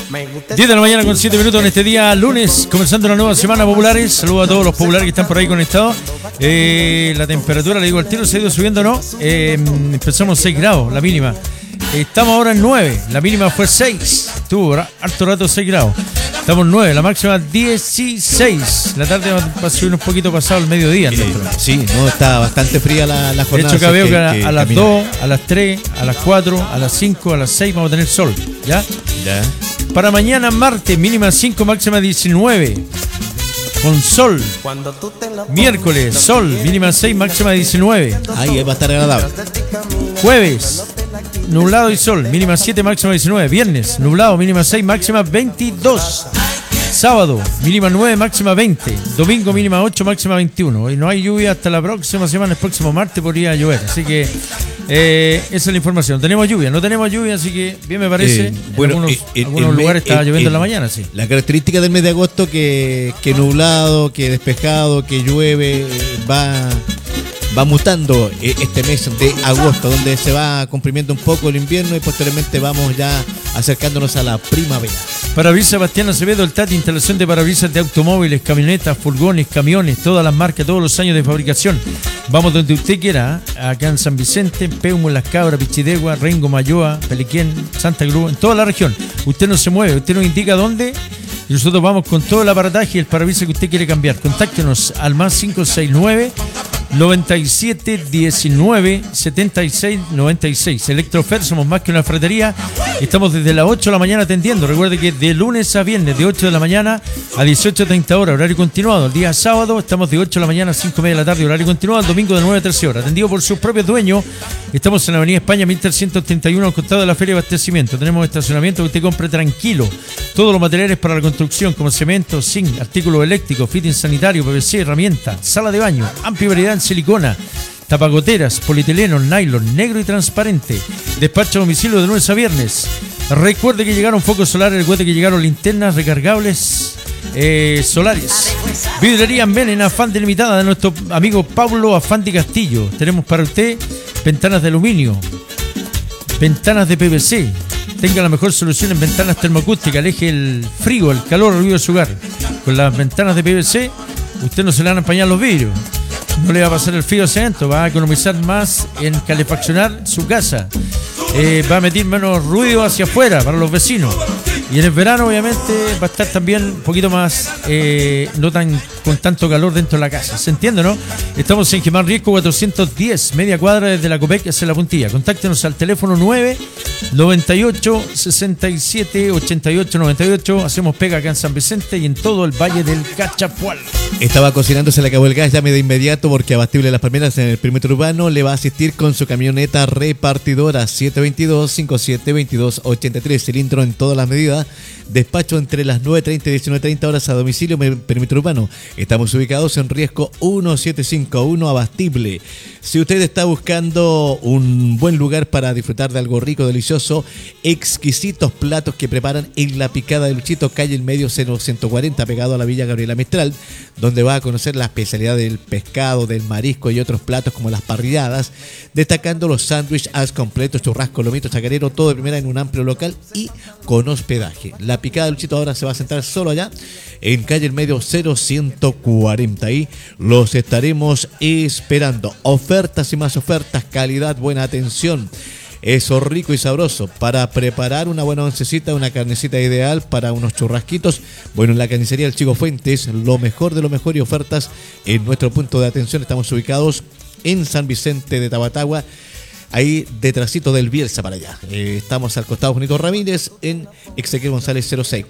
10 de la mañana con 7 minutos en este día lunes, comenzando una nueva semana populares. Saludos a todos los populares que están por ahí conectados. La temperatura, le digo al tiro, se ha ido subiendo, ¿no? Empezamos 6 grados, la mínima. Estamos ahora en 9, la mínima fue 6. Estuvo harto rato 6 grados. Estamos en 9, la máxima 16. La tarde va a subir un poquito pasado el mediodía. Sí, no, está bastante fría la jornada. De hecho, acá veo que a las 2, a las 3, a las 4, a las 5, a las 6 vamos a tener sol. ¿Ya? Ya. Para mañana martes, mínima 5, máxima 19. Con sol. Miércoles, sol, mínima 6, máxima 19. Ahí va a estar agradable. Jueves, nublado y sol, mínima 7, máxima 19. Viernes, nublado, mínima 6, máxima 22. Sábado, mínima 9, máxima 20. Domingo, mínima 8, máxima 21. Hoy no hay lluvia hasta la próxima semana, el próximo martes podría llover. Así que esa es la información. Tenemos lluvia, no tenemos lluvia, así que bien me parece. Bueno, en algunos lugares estaba lloviendo en la mañana, sí. La característica del mes de agosto que nublado, que despejado, que llueve, va mutando este mes de agosto, donde se va comprimiendo un poco el invierno y posteriormente vamos ya acercándonos a la primavera. Parabrisas Sebastián Acevedo, el TAT, instalación de parabrisas de automóviles, camionetas, furgones, camiones, todas las marcas, todos los años de fabricación. Vamos donde usted quiera, acá en San Vicente, en Peumo, en Las Cabras, Pichidegua, Rengo, Mayoa, Peliquén, Santa Cruz, en toda la región. Usted no se mueve, usted nos indica dónde y nosotros vamos con todo el aparataje y el parabrisas que usted quiere cambiar. Contáctenos al más 569 97 19 76 96. Electrofer, somos más que una ferretería. Estamos desde las 8 de la mañana atendiendo. Recuerde que de lunes a viernes, de 8 de la mañana a 18:30 horas, horario continuado. El día sábado estamos de 8 de la mañana a 5:30 de la tarde, horario continuado. El domingo de 9 a 13 horas. Atendido por sus propios dueños. Estamos en la Avenida España 1331, al costado de la Feria de Abastecimiento. Tenemos estacionamiento que usted compre tranquilo. Todos los materiales para la construcción, como cemento, zinc, artículos eléctricos, fitting sanitario, PVC, herramientas, sala de baño, amplia variedad en silicona, tapagoteras, polietileno, nylon, negro y transparente. Despacho a domicilio de lunes a viernes. Recuerde que llegaron focos solares, recuerde que llegaron linternas recargables solares. Vidrería Amben en Afante Limitada de nuestro amigo Pablo Afante Castillo. Tenemos para usted ventanas de aluminio, ventanas de PVC. Tenga la mejor solución en ventanas termoacústicas. Aleje el frío, el calor, el ruido de su hogar. Con las ventanas de PVC, usted no se le van a empañar los vidrios. No le va a pasar el frío hacia adentro. Va a economizar más en calefaccionar su casa. Va a meter menos ruido hacia afuera para los vecinos. Y en el verano, obviamente, va a estar también un poquito más, no tan con tanto calor dentro de la casa. ¿Se entiende, no? Estamos en Gemar Riesco 410, media cuadra desde la Copec hacia la Puntilla. Contáctenos al teléfono 9 98 67 88 98. Hacemos pega acá en San Vicente y en todo el Valle del Cachapual. Estaba cocinando, se le acabó el gas, llame de inmediato porque Abastible Las Palmeras en el perímetro urbano le va a asistir con su camioneta repartidora 722-5722-83, cilindro en todas las medidas, despacho entre las 9:30 y 19:30 horas a domicilio en el perímetro urbano. Estamos ubicados en Riesgo 1751 Abastible. Si usted está buscando un buen lugar para disfrutar de algo rico, delicioso, exquisitos platos que preparan en La Picada de Luchito, calle El Medio 0140, pegado a la Villa Gabriela Mistral, donde va a conocer la especialidad del pescado, del marisco y otros platos como las parrilladas, destacando los sándwiches, as completos, churrasco, lomito, chacarero, todo de primera en un amplio local y con hospedaje. La Picada de Luchito ahora se va a sentar solo allá en calle El Medio 0140 y los estaremos esperando. Ofertas y más ofertas, calidad, buena atención. Eso rico y sabroso para preparar una buena oncecita, una carnecita ideal para unos churrasquitos. Bueno, en la carnicería El Chico Fuentes, lo mejor de lo mejor y ofertas en nuestro punto de atención. Estamos ubicados en San Vicente de Tabatagua, ahí detrásito del Bielsa para allá. Estamos al costado de Juanito Ramírez en Ezequiel González 06.